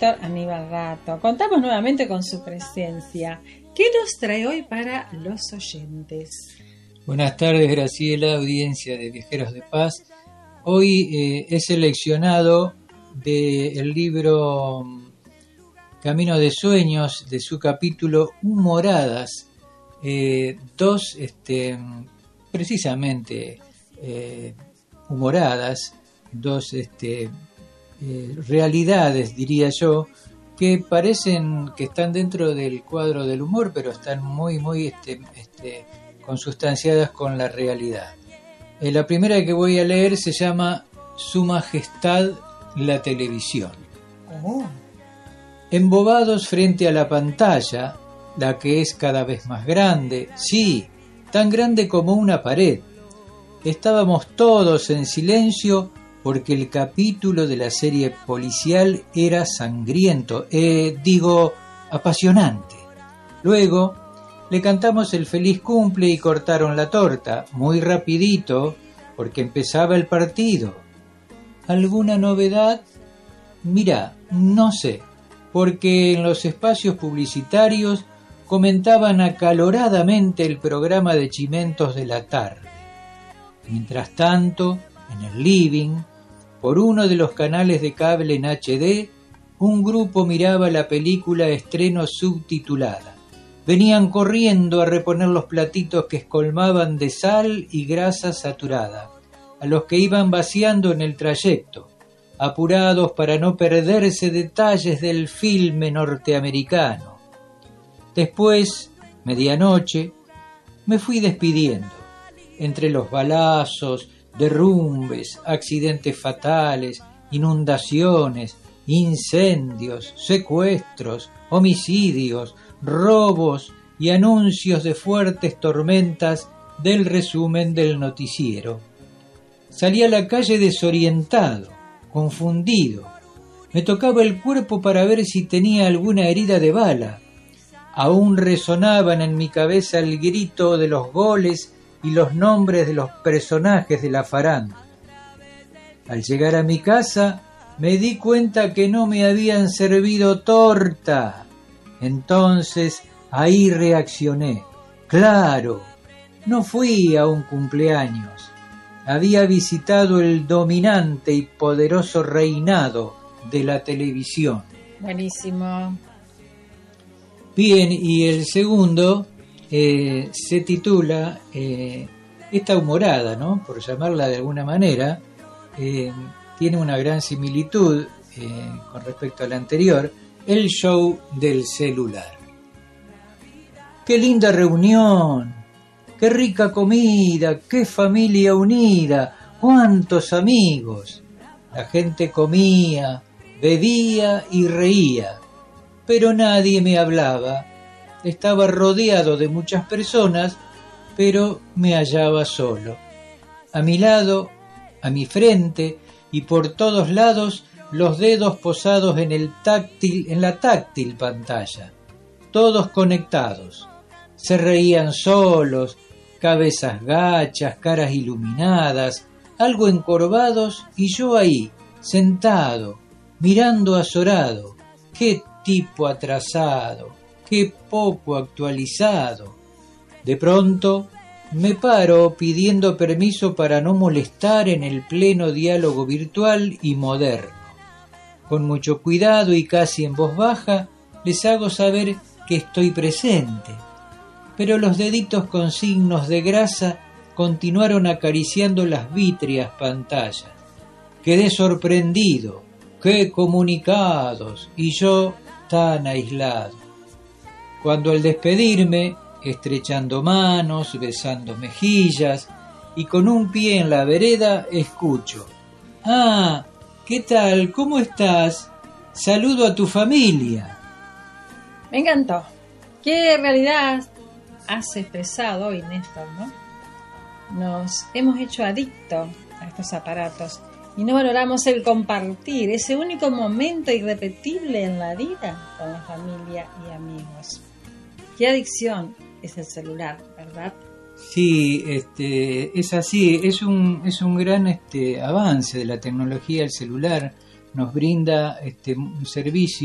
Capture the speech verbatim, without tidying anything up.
Néstor Aníbal Rato. Contamos nuevamente con su presencia. ¿Qué nos trae hoy para los oyentes? Buenas tardes, Graciela, audiencia de Viajeros de Paz. Hoy eh, he seleccionado del libro Camino de Sueños, de su capítulo Humoradas, eh, dos este, precisamente eh, humoradas, dos este, eh, realidades, diría yo, que parecen que están dentro del cuadro del humor, pero están muy, muy este, este, consustanciadas con la realidad. Eh, la primera que voy a leer se llama Su Majestad la Televisión. Oh. Embobados frente a la pantalla, la que es cada vez más grande, sí, tan grande como una pared, estábamos todos en silencio porque el capítulo de la serie policial era sangriento, eh, digo, apasionante. Luego le cantamos el feliz cumple y cortaron la torta, muy rapidito, porque empezaba el partido. ¿Alguna novedad? Mirá, no sé, porque en los espacios publicitarios comentaban acaloradamente el programa de Chimentos de la tarde. Mientras tanto, en el living, por uno de los canales de cable en H D, un grupo miraba la película estreno subtitulada. Venían corriendo a reponer los platitos que escolmaban de sal y grasa saturada, a los que iban vaciando en el trayecto, apurados para no perderse detalles del filme norteamericano. Después, medianoche, me fui despidiendo, entre los balazos, derrumbes, accidentes fatales, inundaciones, incendios, secuestros, homicidios, robos y anuncios de fuertes tormentas del resumen del noticiero. Salí a la calle desorientado, confundido. Me tocaba el cuerpo para ver si tenía alguna herida de bala. Aún resonaban en mi cabeza el grito de los goles y los nombres de los personajes de la farándula. Al llegar a mi casa, me di cuenta que no me habían servido torta. Entonces, ahí reaccioné. Claro, no fui a un cumpleaños. Había visitado el dominante y poderoso reinado de la televisión. Buenísimo. Bien, y el segundo eh, se titula, eh, esta humorada, ¿no?, por llamarla de alguna manera, eh, tiene una gran similitud eh, con respecto al anterior, el show del celular. ¡Qué linda reunión! ¡Qué rica comida! ¡Qué familia unida! ¡Cuántos amigos! La gente comía, bebía y reía, pero nadie me hablaba. Estaba rodeado de muchas personas, pero me hallaba solo. A mi lado, a mi frente y por todos lados, los dedos posados en el táctil, en la táctil pantalla, todos conectados. Se reían solos, cabezas gachas, caras iluminadas, algo encorvados, y yo ahí, sentado, mirando azorado. ¡Qué tipo atrasado! ¡Qué poco actualizado! De pronto me paro pidiendo permiso para no molestar en el pleno diálogo virtual y moderno. Con mucho cuidado y casi en voz baja, les hago saber que estoy presente. Pero los deditos con signos de grasa continuaron acariciando las vítreas pantallas. Quedé sorprendido. ¡Qué comunicados! Y yo tan aislado. Cuando al despedirme, estrechando manos, besando mejillas y con un pie en la vereda, escucho: ¡Ah! ¿Qué tal? ¿Cómo estás? Saludo a tu familia. Me encantó. ¿Qué realidad has expresado hoy, Néstor, ¿no? Nos hemos hecho adictos a estos aparatos y no valoramos el compartir, ese único momento irrepetible en la vida con la familia y amigos. ¿Qué adicción es el celular, verdad? Sí, este, es así, es un, es un gran este, avance de la tecnología. El celular nos brinda este, un servicio